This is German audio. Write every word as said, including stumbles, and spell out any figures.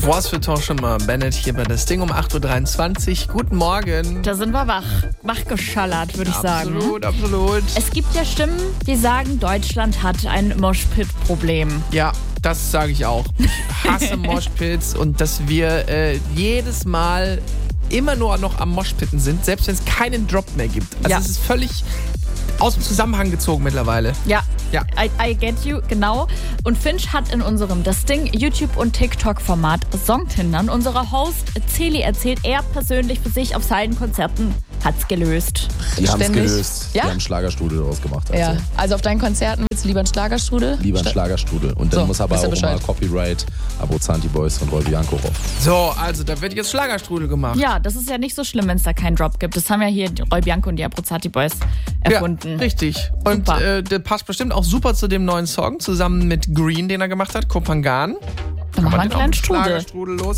Was für Torschimmer Bennett hier bei das Ding um acht Uhr dreiundzwanzig. Guten Morgen. Da sind wir wach. Wachgeschallert, würde ich sagen. Absolut, absolut. Es gibt ja Stimmen, die sagen, Deutschland hat ein Moshpit-Problem. Ja, das sage ich auch. Ich hasse Moshpits und dass wir äh, jedes Mal immer nur noch am Moshpitten sind, selbst wenn es keinen Drop mehr gibt. Also Ja. es ist völlig aus dem Zusammenhang gezogen mittlerweile. Ja, Ja. I, I get you, genau. Und Finch hat in unserem Das Ding YouTube- und TikTok-Format Songtindern unserer Host Celi erzählt, er persönlich für sich auf seinen Konzerten hat's gelöst. Die haben es Ständig. gelöst. Ja? Die haben Schlagerstrudel draus gemacht. Also. Ja, also auf deinen Konzerten willst du lieber einen Schlagerstrudel? Lieber ein Statt- Schlagerstrudel. Und dann So, muss aber wisst ihr auch immer Bescheid. Copyright, Abruzzanti Boys und Roy Bianco rauf. So, also da wird jetzt Schlagerstrudel gemacht. Ja, das ist ja nicht so schlimm, wenn es da keinen Drop gibt. Das haben ja hier Roy Bianco und die Abruzzati Boys erfunden. Ja, richtig. Und Super. äh, der passt bestimmt auch super zu dem neuen Song, zusammen mit Green, den er gemacht hat, Kopangan. Dann machen wir einen kleinen Strudel. Schlagerstrudel los.